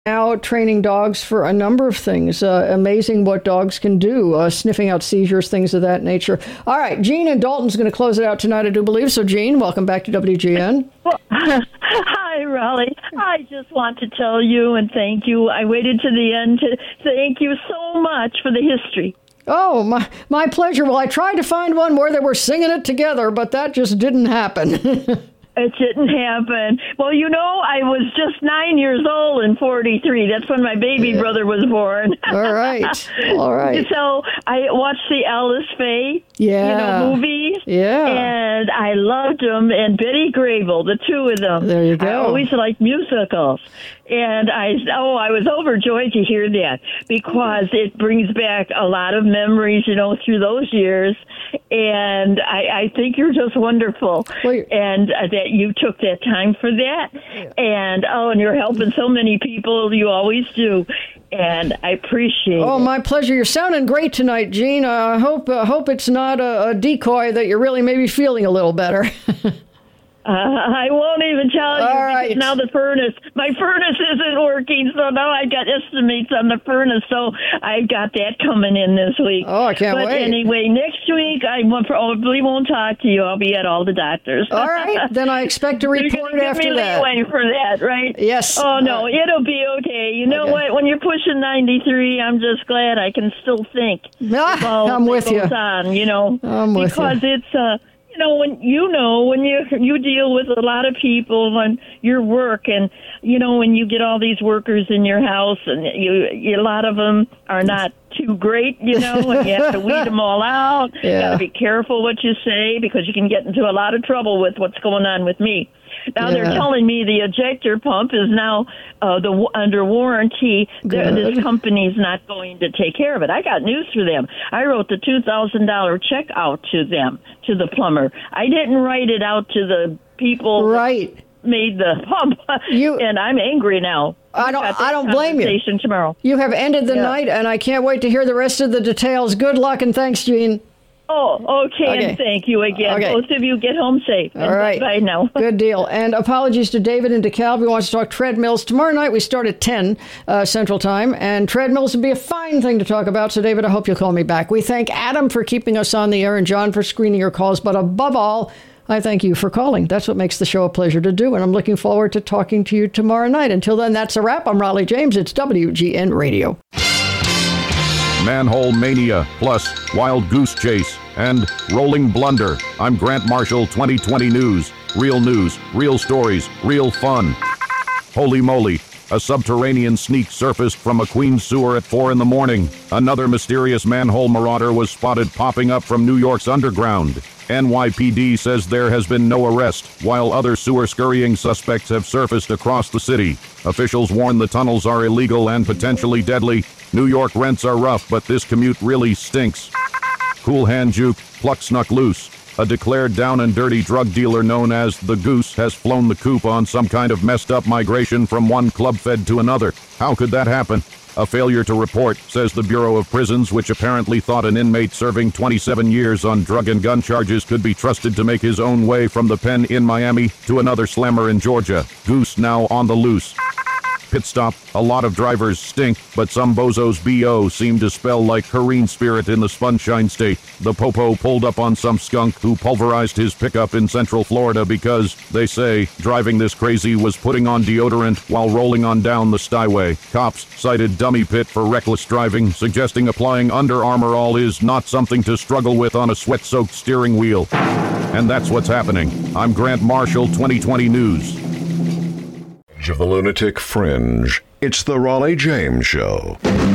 now training dogs for a number of things. Amazing what dogs can do, sniffing out seizures, things of that nature. All right, Jean and Dalton's going to close it out tonight, I do believe. So, Jean, welcome back to WGN. Hi, Raleigh. I just want to tell you and thank you. I waited to the end to thank you so much for the history. Oh, my pleasure. Well, I tried to find one where they were singing it together, but that just didn't happen. It didn't happen. Well, you know, I was just 9 years old in 43. That's when my baby brother was born. All right. All right. So I watched the Alice Faye movies. Yeah. And I loved them. And Betty Grable, the two of them. There you go. I always liked musicals. And I was overjoyed to hear that because it brings back a lot of memories, you know, through those years. And I think you're just wonderful. Well, and that you took that time for that. Yeah. And you're helping so many people. You always do. And I appreciate it. Oh, my pleasure. You're sounding great tonight, Jean. I hope it's not a decoy that you're really maybe feeling a little better. I won't even tell you because now my furnace isn't working, so now I got estimates on the furnace, so I got that coming in this week. Oh, I can't wait. But anyway, next week I probably won't talk to you. I'll be at all the doctors. All right, then I expect a report after that. You're for that, right? Yes. Oh, no, it'll be okay. You know what? When you're pushing 93, I'm just glad I can still think. I'm with you. On, you know, I'm with you. Because it's... when you deal with a lot of people on your work, and when you get all these workers in your house, and a lot of them are not too great, and you have to weed them all out. Yeah. You got to be careful what you say because you can get into a lot of trouble with what's going on with me. Now they're telling me the ejector pump is now under warranty. This company's not going to take care of it. I got news for them. I wrote the $2,000 check out to them, to the plumber. I didn't write it out to the people that made the pump, and I'm angry now. I don't blame you. Tomorrow. You have ended the night, and I can't wait to hear the rest of the details. Good luck, and thanks, Jean. Oh, okay, and thank you again. Okay. Both of you get home safe. All right. Bye now. Good deal. And apologies to David in DeKalb who wants to talk treadmills. Tomorrow night we start at 10 Central Time, and treadmills would be a fine thing to talk about. So, David, I hope you'll call me back. We thank Adam for keeping us on the air and John for screening your calls. But above all, I thank you for calling. That's what makes the show a pleasure to do, and I'm looking forward to talking to you tomorrow night. Until then, that's a wrap. I'm Raleigh James. It's WGN Radio. Manhole Mania, plus Wild Goose Chase and Rolling Blunder. I'm Grant Marshall, 2020 News. Real stories, real fun. Holy moly, a subterranean sneak surfaced from a Queens sewer at 4 in the morning. Another mysterious manhole marauder was spotted popping up from New York's underground. NYPD says there has been no arrest, while other sewer scurrying suspects have surfaced across the city. Officials warn the tunnels are illegal and potentially deadly. New York rents are rough, but this commute really stinks. Cool hand juke, pluck snuck loose. A declared down and dirty drug dealer known as the Goose has flown the coop on some kind of messed up migration from one club fed to another. How could that happen? A failure to report, says the Bureau of Prisons, which apparently thought an inmate serving 27 years on drug and gun charges could be trusted to make his own way from the pen in Miami to another slammer in Georgia. Goose now on the loose. Pit stop. A lot of drivers stink, but some bozos BO seem to spell like Kareen Spirit in the Sunshine State. The popo pulled up on some skunk who pulverized his pickup in Central Florida because, they say, driving this crazy was putting on deodorant while rolling on down the Styway. Cops cited dummy pit for reckless driving, suggesting applying Under Armour all is not something to struggle with on a sweat-soaked steering wheel. And that's what's happening. I'm Grant Marshall, 2020 News. Of the Lunatic Fringe. It's the Raleigh James Show.